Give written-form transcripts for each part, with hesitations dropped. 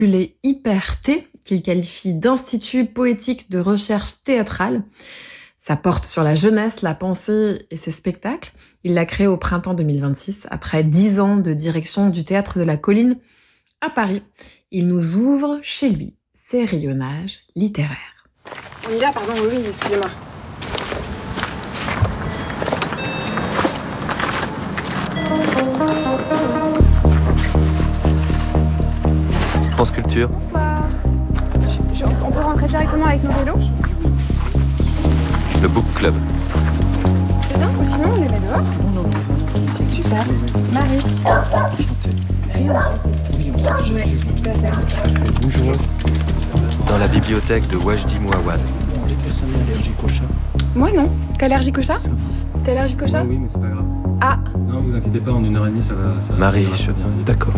Les Hyper-T, qu'il qualifie d'institut poétique de recherche théâtrale. Ça porte sur la jeunesse, la pensée et ses spectacles. Il l'a créé au printemps 2026, après 10 ans de direction du Théâtre de la Colline à Paris. Il nous ouvre chez lui ses rayonnages littéraires. On y va, pardon, oui, excusez-moi. France Culture. Bonsoir. On peut rentrer directement avec nos vélos? Le Book Club. C'est bien, ou sinon on les met dehors? Non. C'est super. Marie. Bonjour. Dans la bibliothèque de Wajdi Mouawad. Les personnes allergiques au chat. Moi non. T'es allergique au chat? T'es allergique au chat? Oui, mais c'est pas grave. Ah. Non, vous inquiétez pas, en 1h30, ça va. Marie. Ça va bien. D'accord.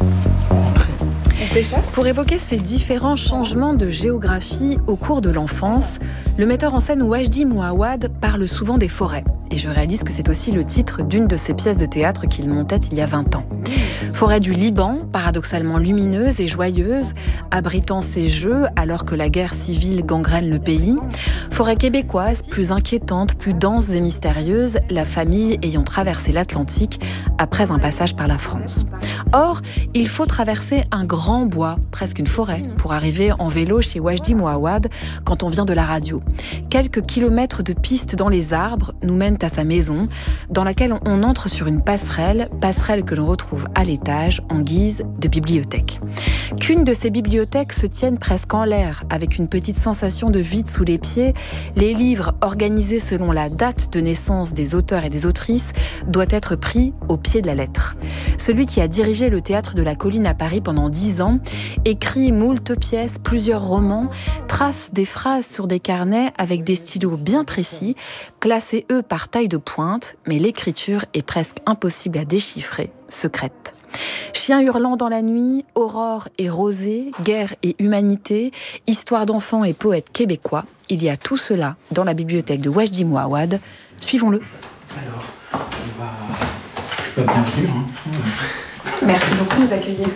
On s'échappe? Pour évoquer ces différents changements de géographie au cours de l'enfance, le metteur en scène Wajdi Mouawad parle souvent des forêts. Et je réalise que c'est aussi le titre d'une de ses pièces de théâtre qu'il montait il y a 20 ans. Forêt du Liban, paradoxalement lumineuse et joyeuse, abritant ses jeux alors que la guerre civile gangrène le pays. Forêt québécoise, plus inquiétante, plus dense et mystérieuse, la famille ayant traversé l'Atlantique après un passage par la France. Or, il faut traverser un grand bois, presque une forêt, pour arriver en vélo chez Wajdi Mouawad quand on vient de la radio. Quelques kilomètres de piste dans les arbres nous mènent à sa maison, dans laquelle on entre sur une passerelle que l'on retrouve à l'étage en guise de bibliothèque. Qu'une de ces bibliothèques se tienne presque en l'air, avec une petite sensation de vide sous les pieds, les livres organisés selon la date de naissance des auteurs et des autrices doivent être pris au pied de la lettre. Celui qui a dirigé le Théâtre de la Colline à Paris pendant 10 ans, écrit moult pièces, plusieurs romans, trace des phrases sur des carnets avec des stylos bien précis, classés eux par taille de pointe, mais l'écriture est presque impossible à déchiffrer, secrète. Chien hurlant dans la nuit, aurore et rosée, guerre et humanité, histoire d'enfants et poètes québécois, il y a tout cela dans la bibliothèque de Wajdi Mouawad. Suivons-le. Alors, bienvenue. Merci beaucoup de nous accueillir.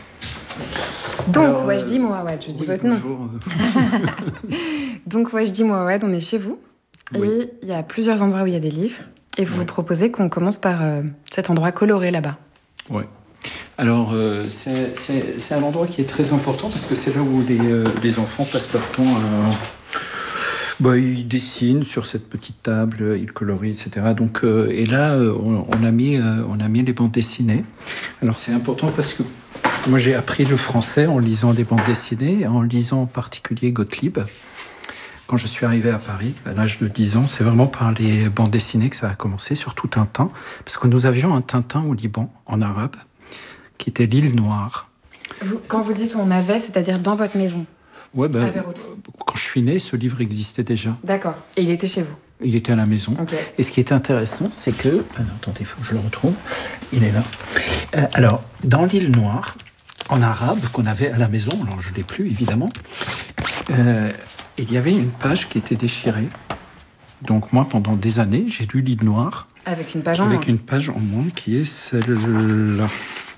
Donc, Wajdi Mouawad, je dis votre nom. Bonjour. Donc, Wajdi Mouawad, on est chez vous. Oui. Et il y a plusieurs endroits où il y a des livres. Et vous vous proposez qu'on commence par cet endroit coloré là-bas. Oui. Alors, c'est un endroit qui est très important parce que c'est là où les enfants passent leur temps à... ils dessinent sur cette petite table, ils colorient, etc. Donc, et là, on a mis les bandes dessinées. Alors, c'est important parce que moi, j'ai appris le français en lisant des bandes dessinées, en lisant en particulier Gottlieb. Quand je suis arrivé à Paris, à l'âge de 10 ans, c'est vraiment par les bandes dessinées que ça a commencé, surtout Tintin. Parce que nous avions un Tintin au Liban, en arabe, qui était l'île Noire. Quand vous dites on avait, c'est-à-dire dans votre maison? Ouais, À Beyrouth. quand je suis né, ce livre existait déjà. D'accord. Et il était chez vous? Il était à la maison. Ok. Et ce qui est intéressant, c'est que... attendez, il faut que je le retrouve. Il est là. Alors, dans l'île Noire, en arabe, qu'on avait à la maison, alors je ne l'ai plus, évidemment, il y avait une page qui était déchirée. Donc moi, pendant des années, j'ai lu l'île Noire. Avec une page en moins. Avec une page en moins qui est celle-là.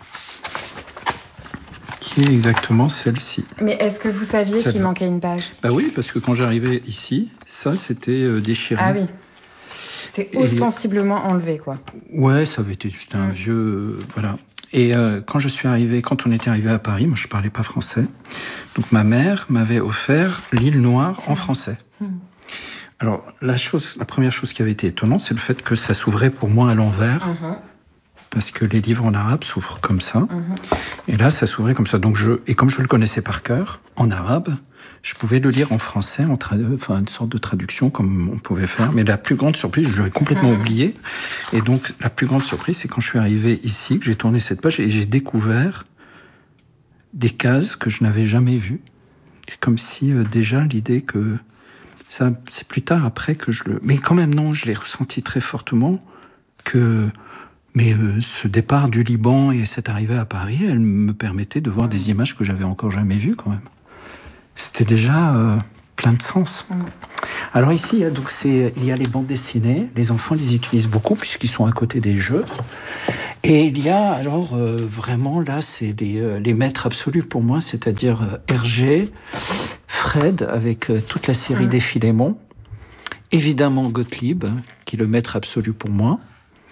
Qui est exactement celle-ci. Mais est-ce que vous saviez Celle-là. qu'il manquait une page? Bah oui, parce que quand j'arrivais ici, ça, c'était déchiré. Ah oui. C'était ostensiblement enlevé, quoi. Ouais, ça avait été juste un vieux... voilà. Et quand on était arrivé à Paris, moi je parlais pas français, donc ma mère m'avait offert l'île Noire en français. Alors la première chose qui avait été étonnante, c'est le fait que ça s'ouvrait pour moi à l'envers, parce que les livres en arabe s'ouvrent comme ça, et là ça s'ouvrait comme ça. Donc et comme je le connaissais par cœur, en arabe, je pouvais le lire en français, une sorte de traduction comme on pouvait faire. Mais la plus grande surprise, je l'avais complètement oublié. Et donc, la plus grande surprise, c'est quand je suis arrivé ici, que j'ai tourné cette page et j'ai découvert des cases que je n'avais jamais vues. C'est comme si déjà l'idée que... ça, c'est plus tard, après, que je le... Mais quand même, non, je l'ai ressenti très fortement que... Mais ce départ du Liban et cette arrivée à Paris, elle me permettait de voir des images que j'avais encore jamais vues, quand même. C'était déjà plein de sens. Alors ici, il y a les bandes dessinées. Les enfants les utilisent beaucoup puisqu'ils sont à côté des jeux. Et il y a alors vraiment là, c'est les maîtres absolus pour moi, c'est-à-dire Hergé, Fred avec toute la série des Philémons, évidemment Gottlieb, qui est le maître absolu pour moi.